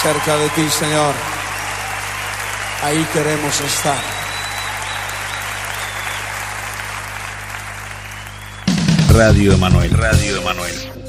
cerca de ti, Señor. Ahí queremos estar. Radio Emanuel, Radio Emanuel.